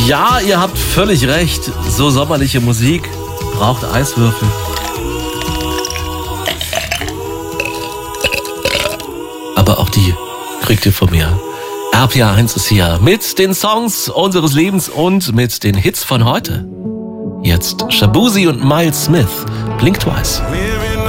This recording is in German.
Ja, ihr habt völlig recht. So sommerliche Musik braucht Eiswürfel. Aber auch die kriegt ihr von mir. RPA1 ist hier mit den Songs unseres Lebens und mit den Hits von heute. Jetzt Shaboozey und Miles Smith, Blink Twice.